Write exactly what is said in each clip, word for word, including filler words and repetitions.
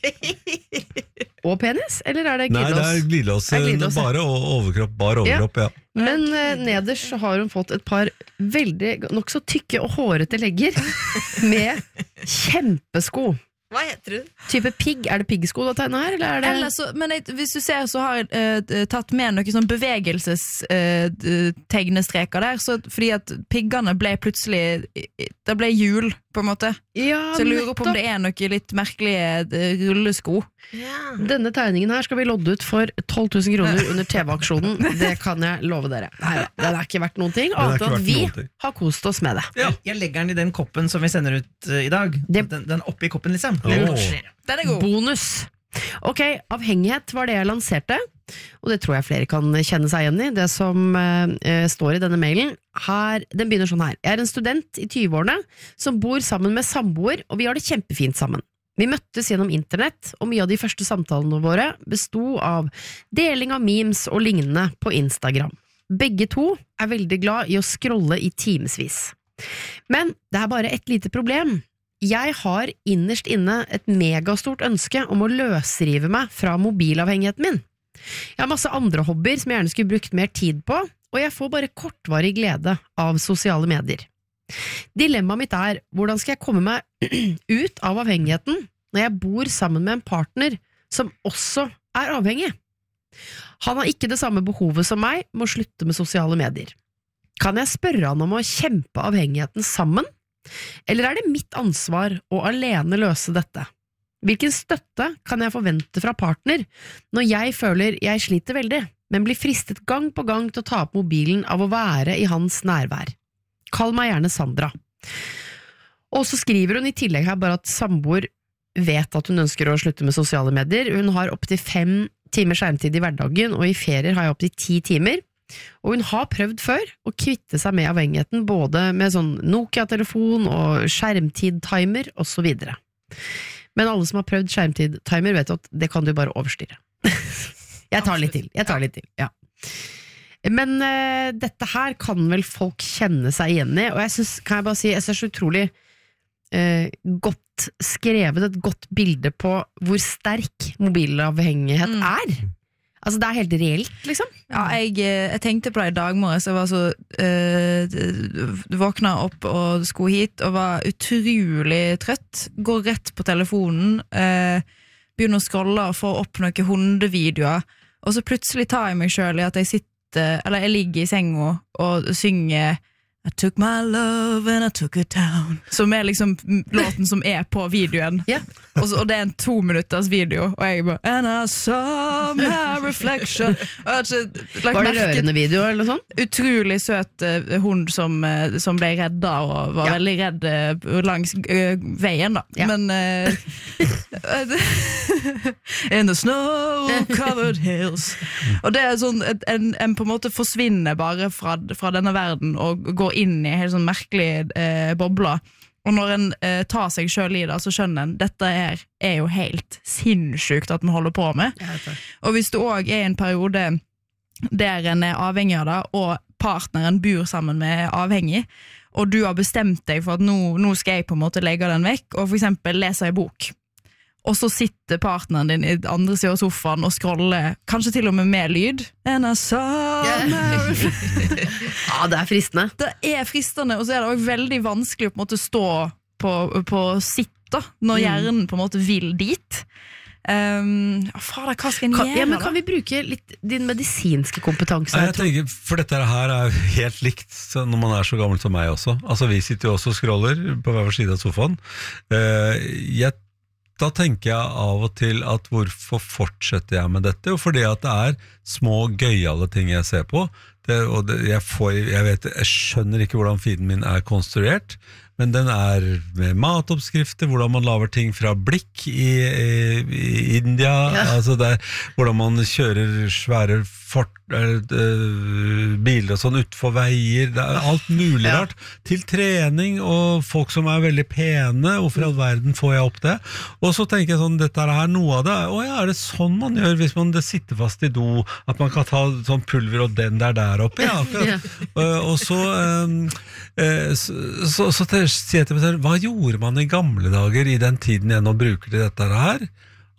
Og penis, eller er det glidelås? Nei, det er glidelås, Det er glidelås, ja. bare overkropp, bare overkropp, ja. ja. Men eh, nederst så har hun fått et par veldig, nok så tykke og hårete legger med kjempesko. Hva heter du? Type pigg, er det piggsko du har tegnet her? Eller er det... Eller så, men jeg, hvis du ser så har jeg uh, tatt med noen sånn bevegelsestegnestreker uh, der, så, fordi at piggene ble plutselig, det ble hjul på en måte. Ja, så jeg lurer på om det er noe litt merkelige uh, rullesko. Ja. Denne tegningen her skal vi lodde ut for tolv tusen kroner under T V-aksjonen. Det kan jeg love dere. Nei, den har ikke vært noen ting, annet enn at vi har kost oss med det. Ja. Jeg legger den i den koppen som vi sender ut uh, i dag. Det... Den, den oppi koppen liksom. Oh. Den er god. Bonus. Ok, avhengighet var det jeg lanserte, og det tror jeg flere kan kjenne seg igjen i. Det som uh, står i denne mailen her, den begynner sånn her. Jeg er en student i tyve-årene som bor sammen med samboer, og vi har det kjempefint sammen. Vi møttes gjennom internett, og mye av de første samtalene våre besto av deling av memes og lignende på Instagram. Begge to er veldig glad i å scrolle i timesvis. Men det er bare et lite problem. Jeg har innerst inne et megastort ønske om å løsrive meg fra mobilavhengigheten min. Jeg har masse andre hobbyer som jeg gjerne skulle brukt mer tid på, og jeg får bare kortvarig glede av sosiale medier. Dilemmaet mitt er, hvordan skal jeg komme meg ut av avhengigheten når jeg bor sammen med en partner som også er avhengig? Han har ikke det samme behovet som meg med å slutte med sosiale medier. Kan jeg spørre han om å kjempe avhengigheten sammen? Eller er det mitt ansvar å alene løse dette? Hvilken støtte kan jeg forvente fra partner når jeg føler jeg sliter veldig, men blir fristet gang på gang til å ta opp mobilen av å være i hans nærvær? Kall meg gjerne Sandra. Og så skriver hun i tillegg her bare at samboer vet at hun ønsker å slutte med sosiale medier. Hun har opp til fem timer skjermtid i hverdagen, og i ferier har jeg opp til ti timer. Og hun har prøvd før å kvitte seg med avhengigheten, både med sånn Nokia-telefon og skjermtid-timer og så videre. Men alle som har prøvd skjermtid-timer vet at det kan du bare overstyre. Jeg tar litt til, jeg tar litt til, ja. Men uh, dette her kan vel folk kjenne seg igjen i, og jeg synes, kan jeg bare si, jeg synes det er så utrolig uh, godt skrevet, et godt bilde på hvor sterk mobilavhengighet mm. er. Altså det er helt reelt, liksom. Ja, jeg, jeg tenkte på det i dag morges, jeg var så uh, våkna opp og skulle hit, og var utrolig trøtt, går rett på telefonen, uh, begynner å scrolle og få opp noen hundevideoer, og så plutselig tar jeg meg selv i at jeg sitter eller jeg ligger i senga og synger I took my love and I took it down, som er liksom låten som er på videoen, yeah. og, så, og det er en to minutters video, og jeg bare and I saw my reflection. Altså, like, var det rørende video eller noe sånt? Utrolig søt uh, hund som, uh, som ble redda og var ja. veldig redd uh, langs uh, veien da, ja. men uh, in the snow covered hills, og det er sånn en, en på en måte forsvinner bare fra, fra denne verden og går inn i helt sånn merkelig eh, bobler, og når en eh, tar seg selv i det, så skjønner en dette er, er jo helt sinnssykt at man holder på med, ja, og hvis du også er i en periode der en er avhengig av det, og partneren bor sammen med avhengig, og du har bestemt deg for at nå, nå skal jeg på en måte legge den vekk, og for eksempel lese en bok, og så sitter partneren din i andre siden av sofaen og scroller, kanskje til og med med lyd. And I saw yeah. Ja, det er fristende. Det er fristende, og så er det også veldig vanskelig å på en måte stå på, på sitt da, når mm. hjernen på en måte vil dit. Um, fader, hva skal en kan, gjøre ja, men da? Kan vi bruke litt din medisinske kompetanse? Nei, jeg tenker, for dette her er helt likt når man er så gammel som meg også. Altså, vi sitter jo også og scroller på hver side av sofaen. Uh, jeg Da tenker jeg av og til at hvorfor fortsetter jeg med dette? Jo, fordi at det er små gøyale ting jeg ser på. Det, og det, jeg, får, jeg, vet, jeg skjønner ikke hvordan feeden min er konstruert, men den er med matoppskrifter, hvordan man laver ting fra blikk i, i, i India, ja. altså det er, hvordan man kjører svære fort, øh, øh, biler og sånn utfor veier, det er alt mulig ja. rart, til trening og folk som er veldig pene, hvorfor i all verden får jeg opp det? Og så tenker jeg sånn, dette er noe av det, å ja, er det sånn man gjør hvis man det sitter fast i do, at man kan ta sånn pulver og den der der oppe, ja, akkurat. ja. Uh, og så, um, uh, så, så, så sier jeg til meg selv, hva gjorde man i gamle dager i den tiden jeg nå bruker til dette her?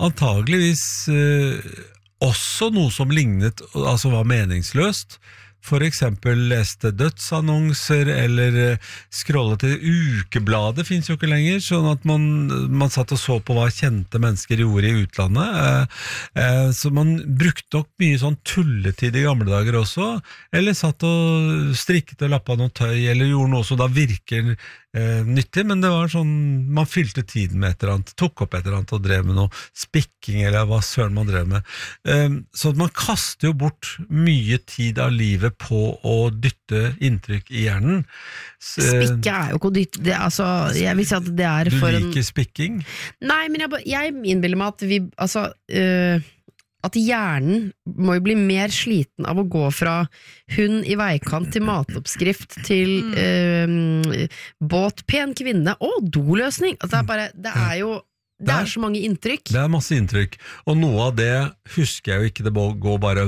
antageligvis eh, også noe som lignet, altså var meningsløst. For eksempel leste dødsannonser, eller eh, scrollet til ukebladet, finnes jo ikke lenger, sånn at man, man satt og så på hva kjente mennesker gjorde i utlandet. Eh, eh, så man brukte nok mye sånn tulletid i gamle dager også, eller satt og strikket og lappet noe tøy, eller gjorde noe som da virker eh, nyttig, men det var sånn, man fylte tiden med et eller annet, tok opp et eller annet og drev med noe spikking, eller hva søren man drev med. Eh, så man kaster jo bort mye tid av livet på å dytte inntrykk i hjernen. Så, Spikke er jo ikke å dytte, det, altså, jeg vil si at det er du for en... liker spikking? Nei, men jeg, jeg innbiller meg at vi, altså, øh, at hjernen må jo bli mer sliten av å gå fra hund i veikant til matoppskrift til øh, båt, pen kvinne og doløsning. Altså, det er bare, det er jo Det er så mange inntrykk. Det er masse inntrykk, og noe av det husker jeg jo ikke, det går bare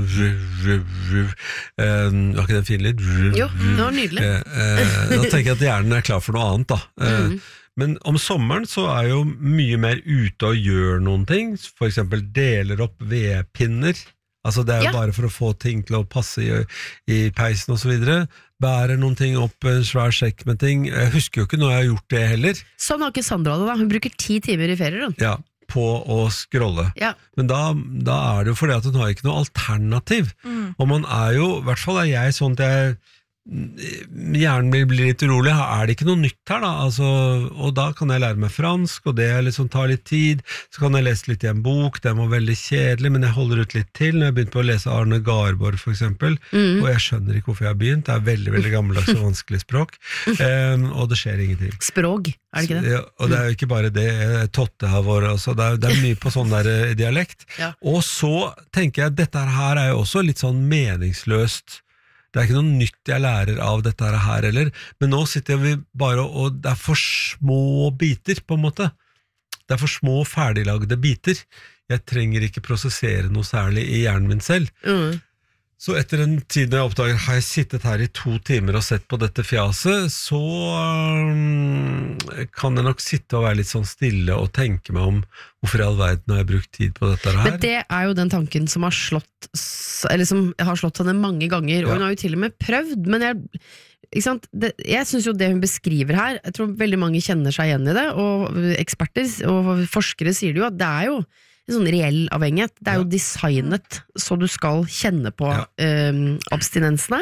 var ikke det en fin lyd? Jo, det var nydelig. Da tenker jeg at hjernen er klar for noe annet da. Mm. Men om sommeren så er jo mye mer ute og gjør noen ting, for eksempel deler opp vedpinner, altså det er jo ja. Bare for å få ting til å passe i, i peisen og så videre, bærer noen ting opp, en svær sekk med ting. Jeg husker jo ikke når jeg har gjort det heller. Sånn har ikke Sandra det da, hun bruker ti timer i ferie. Ja, på å scrolle. Ja. Men da, da er det jo fordi at hun har ikke noe alternativ. Mm. Og man er jo, i hvert fall er jeg sånn at jeg hjernen blir, blir litt urolig, er det ikke noe nytt her da, altså, og da kan jeg lære meg fransk, og det liksom tar litt tid, så kan jeg lese litt i en bok, det var veldig kjedelig, men jeg holder ut litt til, når jeg begynte på å lese Arne Garborg for eksempel, mm. og jeg skjønner ikke hvorfor jeg har begynt, det er veldig, veldig gammeldags og vanskelig språk, um, og det skjer ingenting. Språk, er det ikke det? Så, ja, og det er jo ikke bare det, Totte har vært, altså, det, er, det er mye på sånn der dialekt, ja. Og så tenker jeg, dette her er jo også litt sånn meningsløst. Det er ikke noe nytt jeg lærer av dette her heller, men nå sitter vi bare, og det er for små biter på en måte. Det er for små ferdiglagde biter. Jeg trenger ikke prosessere noe særlig i hjernen min selv. Mm. Så etter en tid når jeg oppdager, har jeg sittet her i to timer og sett på dette fjaset, så um, kan jeg nok sitte og være litt sånn stille og tenke meg om hvorfor i all verden har jeg brukt tid på dette her. Men det er jo den tanken som har slått, eller som har slått henne mange ganger, og ja. Hun har jo til og med prøvd, men jeg... Ikke sant? Det, jeg synes jo det hun beskriver her, jeg tror veldig mange kjenner seg igjen i det, og eksperter og forskere sier det jo at det er jo en sånn reell avhengighet. Det er jo designet så du skal kjenne på ja. eh, abstinensene.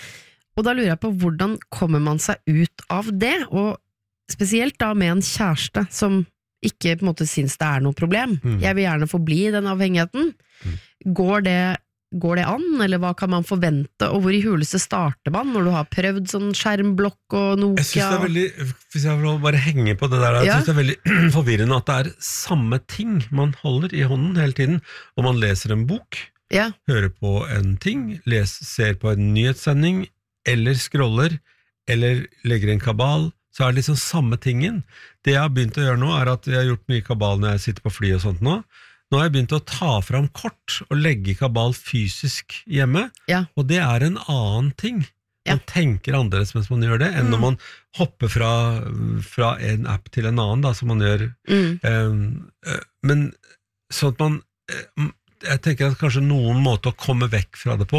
Og da lurer jeg på hvordan kommer man seg ut av det, og spesielt da med en kjæreste som ikke på en måte synes det er noe problem. Mm. Jeg vil gjerne forbli i den avhengigheten. Mm. Går det Går det an, eller hva kan man forvente, og hvor i huleste starter man når du har prøvd sånn skjermblokk og Nokia? Jeg synes det er veldig, hvis jeg vil bare henge på det der, jeg ja. synes det er veldig forvirrende at det er samme ting man holder i hånden hele tiden, og man leser en bok, ja. Hører på en ting, les, ser på en nyhetssending, eller scroller, eller legger en kabal, så er det liksom samme tingen. Det jeg har begynt å gjøre nå, er at jeg har gjort mye kabal når jeg sitter på fly og sånt nå. Nå har jeg begynt å ta fram kort og legge kabal fysisk hjemme, ja. Og det er en annen ting. Man ja. Tenker annerledes mens man gjør det, enn mm. når man hopper fra, fra en app til en annen, da, som man gjør. Mm. Um, men sånn at man, jeg tenker at kanskje noen måte å komme vekk fra det på,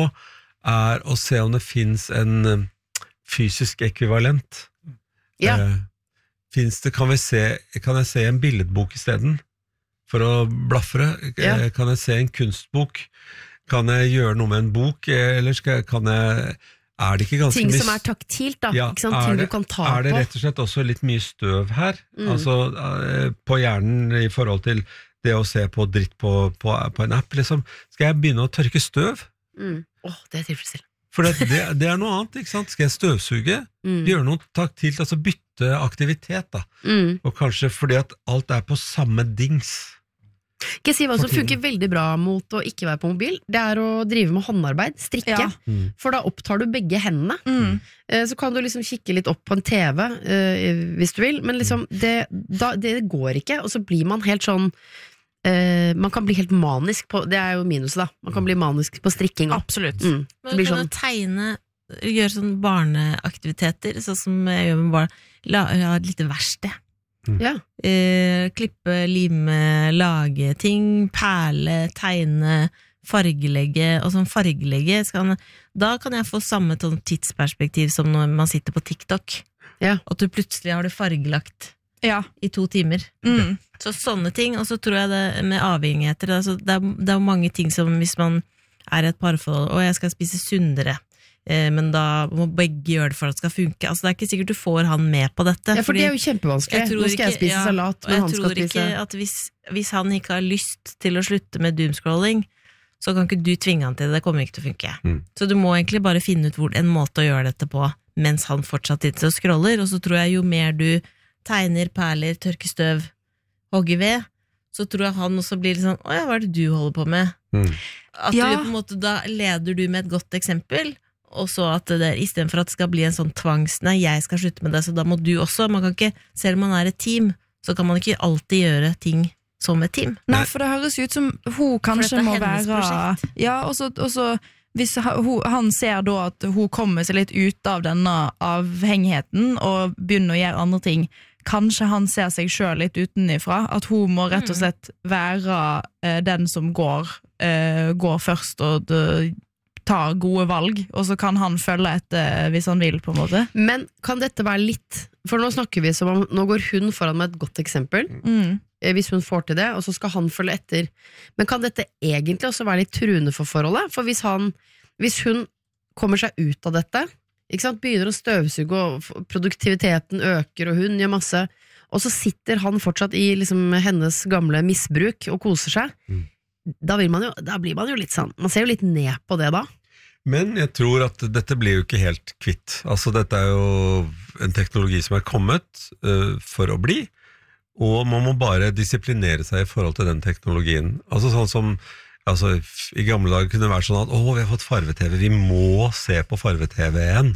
er å se om det finnes en fysisk ekvivalent. Ja. Uh, finnes det, kan, vi se, kan jeg se en billedbok i stedet? For å blafre, ja. Kan jeg se en kunstbok, kan jeg gjøre noe med en bok, eller skal, kan jeg, er det ikke ganske ting som er taktilt da, ja, ikke sant? Ting det, du kan ta på. Er det rett og slett også litt mye støv her, mm. altså på hjernen i forhold til det å se på dritt på, på, på en app, liksom. Skal jeg begynne å tørke støv? Mm. Åh, det er tilfredsstillende. For det, det, det er noe annet, ikke sant? Skal jeg støvsuge? Mm. Gjøre noe taktilt, altså bytte aktivitet da, mm. og kanskje fordi at alt er på samme dings. Skal jeg si hva som funker veldig bra mot å ikke være på mobil? Det er å drive med håndarbeid, strikke, ja. mm. For da opptar du begge hendene. Mm. Så kan du liksom kikke litt opp på en T V eh, hvis du vil, men liksom det, da, det går ikke, og så blir man helt sånn eh, man kan bli helt manisk på, det er jo minuset da, man kan bli manisk på strikking. Absolutt. Mm. Men kan sånn, du tegne, gjøre sånn barneaktiviteter, sånn som jeg gjør med barn, la, la et lite verksted. Ja. Eh, klippe, lime, lage ting, perle, tegne, fargelegge, og sånn fargelegge skal, da kan jeg få samme sånn tidsperspektiv som når man sitter på TikTok. Ja. At du plutselig har det fargelagt Ja. i to timer. Mm. Så sånne ting, og så tror jeg det med avhengigheter, altså det, er, det er mange ting som hvis man er i et parforhold, og jeg skal spise sunnere, eh, men da må begge gjøre det for at det skal funke. Altså det er ikke sikkert du får han med på dette. Ja, for det er jo kjempevanskelig. Nå skal jeg spise ja, salat, og men jeg han skal tror spise ikke at hvis, hvis han ikke har lyst til å slutte med doomscrolling, så kan ikke du tvinge han til det, det kommer ikke til å funke. Mm. Så du må egentlig bare finne ut hvor, en måte å gjøre dette på, mens han fortsatt sitter og scroller, og så tror jeg jo mer du tegner, perler, tørker støv, hogger ved, så tror jeg han også blir litt sånn, åja, hva er det du holder på med? Mm. At Ja. du på en måte, da leder du med et godt eksempel, og så at det, i stedet for at det skal bli en sånn tvangs, nei, jeg skal slutte med det, så da må du også, man kan ikke, selv om man er et team, så kan man ikke alltid gjøre ting som et team. Nei, for det høres ut som hun kanskje dette er må hennes være prosjekt. Ja, og så, og så hvis ha- hun, han ser da at hun kommer seg litt ut av denne avhengigheten og begynner å gjøre andre ting, kanskje han ser seg selv litt utenifra, at hun må rett og slett være eh, den som går, eh, går først og d- tar gode valg, og så kan han følge etter hvis han vil, på en måte. Men kan dette være litt, for nå snakker vi som om, nå går hun foran med et godt eksempel, Mm. eh, hvis hun får til det, og så skal han følge etter. Men kan dette egentlig også være litt truende for forholdet? For hvis han, hvis hun kommer seg ut av dette, ikke sant, begynner å støvsuge, og f- produktiviteten øker, og hun gjør masse, og så sitter han fortsatt i liksom hennes gamle misbruk og koser seg, Mm. da, vil man jo, da blir man jo litt sånn, man ser jo litt ned på det da. Men jeg tror at dette blir jo ikke helt kvitt. Altså dette er jo en teknologi som er kommet uh, for å bli, og man må bare disiplinere seg i forhold til den teknologien. Altså sånn som altså, i gamle dager kunne det være sånn at å, vi har fått farve-TV, vi må se på farve-TV igjen.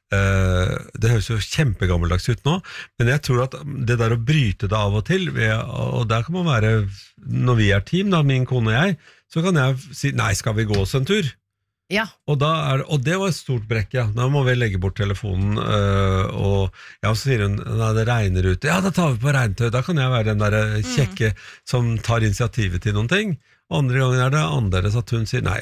Uh, det høres jo kjempegammeldags ut nå, men jeg tror at det der å bryte det av og til, ved, og der kan man være, når vi er team, da, min kone og jeg, så kan jeg si, nei, skal vi gå oss en tur? Ja. Og, da er, og det var et stort brekk, ja. Da må vi legge bort telefonen, øh, og ja, så sier hun, nei, det regner ut. Ja, da tar vi på regntøy. Da kan jeg være den der kjekke som tar initiativet til noen ting. Andre gangen er det annerledes at hun sier, nei,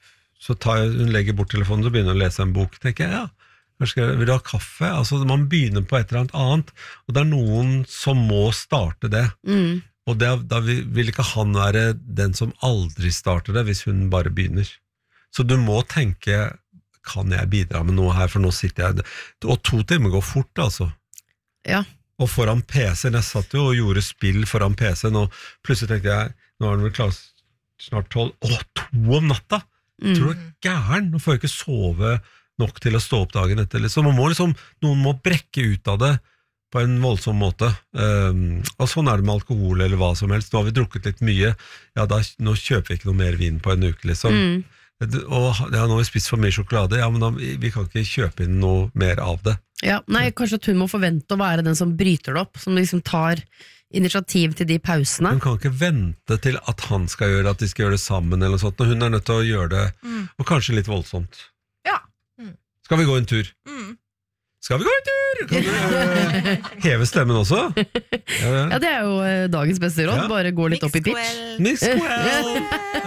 så tar jeg, hun legger bort telefonen, så begynner hun å lese en bok. Tenker jeg, ja, kanskje vil du ha kaffe? Altså, man begynner på et eller annet annet, og det er noen som må starte det. Mm. Og det, da vil vil ikke han være den som aldri starter det, hvis hun bare begynner. Så du må tenke, kan jeg bidra med noe her, for nå sitter jeg, og to timer går fort, altså. Ja. Og foran P C-en, jeg satt jo og gjorde spill foran P C-en, og plutselig tenkte jeg, nå er den vel klar snart tolv, å, to om natta! Mm. Tror du er gæren? Nå får jeg ikke sove nok til å stå opp dagen etter, liksom. Man må liksom, noen må brekke ut av det på en voldsom måte. Um, og sånn er det med alkohol eller hva som helst. Nå har vi drukket litt mye, ja, da, nå kjøper vi ikke noe mer vin på en uke, liksom. Mm. Og ja, nå har vi spist for mye sjokolade, ja, men da, vi kan ikke kjøpe inn noe mer av det. Ja, nei, kanskje at hun må forvente å være den som bryter det opp, som liksom tar initiativ til de pausene. Hun kan ikke vente til at han skal gjøre, at de skal gjøre det sammen eller noe sånt, og hun er nødt til å gjøre det, Mm. og kanskje litt voldsomt. Ja. Mm. Skal vi gå en tur? Mm. Skal vi gå en tur? Kan du øh, heve stemmen også? Ja, Ja, det er jo eh, dagens beste råd, Ja. bare gå litt opp i pitch. Mixed well. Miss Well!